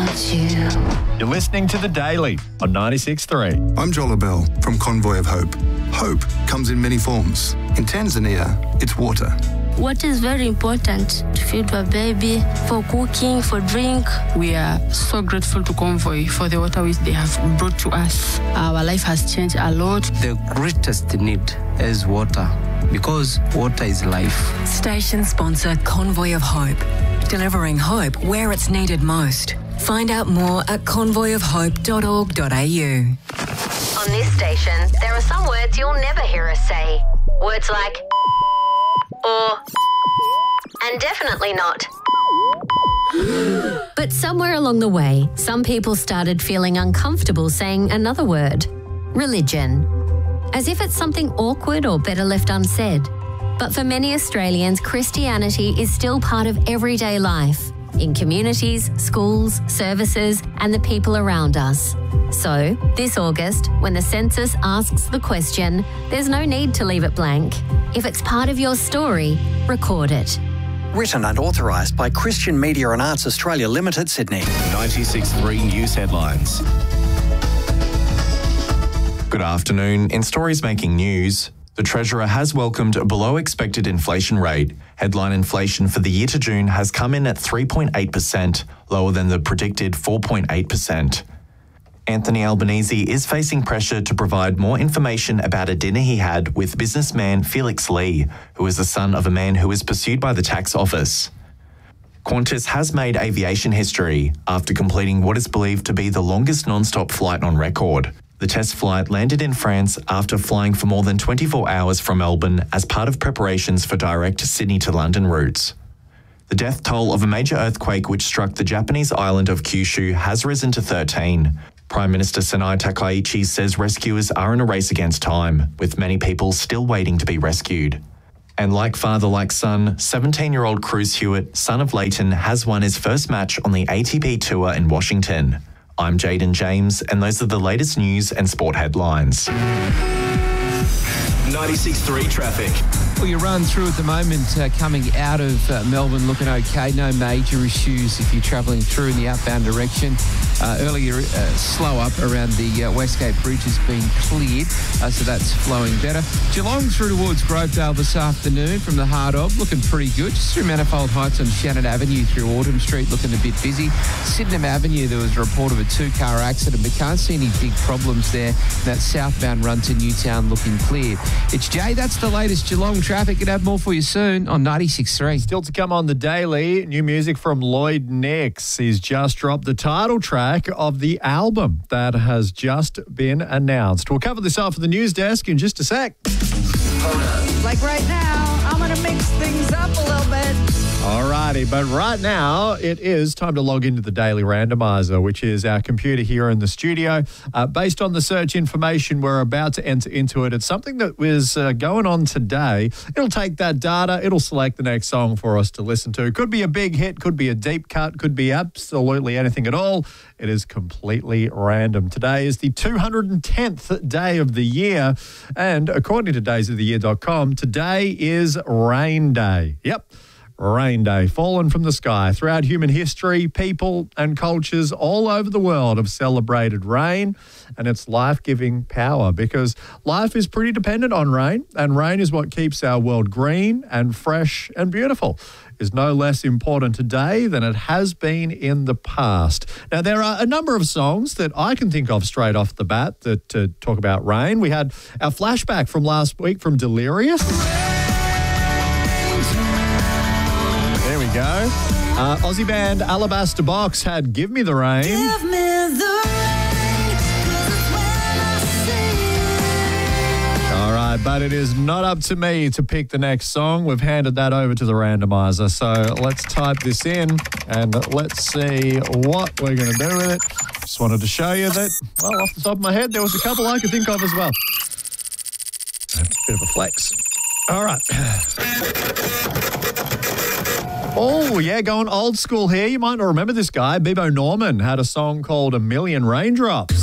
without you. You're listening to The Daily on 96.3. I'm Joel Bell from Convoy of Hope. Hope comes in many forms. In Tanzania, it's water. Water is very important to feed a baby, for cooking, for drink. We are so grateful to Convoy for the water which they have brought to us. Our life has changed a lot. The greatest need is water, because water is life. Station sponsor Convoy of Hope, delivering hope where it's needed most. Find out more at convoyofhope.org.au. On this station, there are some words you'll never hear us say. Words like or and definitely not. But somewhere along the way, some people started feeling uncomfortable saying another word, religion, as if it's something awkward or better left unsaid. But for many Australians, Christianity is still part of everyday life, in communities, schools, services, and the people around us. So, this August, when the census asks the question, there's no need to leave it blank. If it's part of your story, record it. Written and authorised by Christian Media and Arts Australia Limited, Sydney. 96.3 News Headlines. Good afternoon. In stories making news, the Treasurer has welcomed a below-expected inflation rate. Headline inflation for the year to June has come in at 3.8%, lower than the predicted 4.8%. Anthony Albanese is facing pressure to provide more information about a dinner he had with businessman Felix Lee, who is the son of a man who is pursued by the tax office. Qantas has made aviation history after completing what is believed to be the longest non-stop flight on record. The test flight landed in France after flying for more than 24 hours from Melbourne as part of preparations for direct Sydney to London routes. The death toll of a major earthquake which struck the Japanese island of Kyushu has risen to 13. Prime Minister Sanai Takaichi says rescuers are in a race against time, with many people still waiting to be rescued. And like father, like son, 17-year-old Cruz Hewitt, son of Leighton, has won his first match on the ATP Tour in Washington. I'm Jaden James, and those are the latest news and sport headlines. 96.3 traffic. Well, you run through at the moment coming out of Melbourne looking okay. No major issues if you're travelling through in the outbound direction. Earlier, slow up around the Westgate Bridge has been cleared, so that's flowing better. Geelong through towards Grovedale this afternoon from the heart of, looking pretty good. Just through Manifold Heights on Shannon Avenue through Autumn Street, looking a bit busy. Sydenham Avenue, there was a report of a two-car accident, but can't see any big problems there. That southbound run to Newtown looking clear. It's Jay, that's the latest Geelong traffic. Could have more for you soon on 96.3. Still to come on The Daily, new music from Lloyd Nix. He's just dropped the title track of the album that has just been announced. We'll cover this off at the news desk in just a sec. Like right now, I'm going to mix things up a little bit. Alrighty, but right now it is time to log into the Daily Randomizer, which is our computer here in the studio. Based on the search information we're about to enter into it, it's something that was going on today. It'll take that data, it'll select the next song for us to listen to. Could be a big hit, could be a deep cut, could be absolutely anything at all. It is completely random. Today is the 210th day of the year, and according to daysoftheyear.com, today is Rain Day. Yep. Rain Day, fallen from the sky. Throughout human history, people and cultures all over the world have celebrated rain and its life-giving power, because life is pretty dependent on rain, and rain is what keeps our world green and fresh and beautiful. Is no less important today than it has been in the past. Now, there are a number of songs that I can think of straight off the bat that talk about rain. We had our flashback from last week from Delirious. There we go. Aussie band Alabaster Box had Give Me the Rain. Give me the rain, 'cause it's when I see it. All right, but it is not up to me to pick the next song. We've handed that over to the randomizer. So let's type this in and let's see what we're going to do with it. Just wanted to show you that, well, off the top of my head, there was a couple I could think of as well. A bit of a flex. All right. Oh, yeah, going old school here. You might not remember this guy. Bebo Norman had a song called A Million Raindrops.